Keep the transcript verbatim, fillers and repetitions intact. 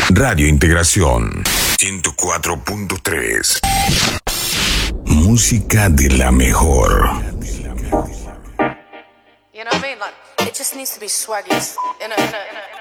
Radio Integración ciento cuatro punto tres. Música de la mejor. You know what I mean? Like, it just needs to be swaggy. In a, in a, in a.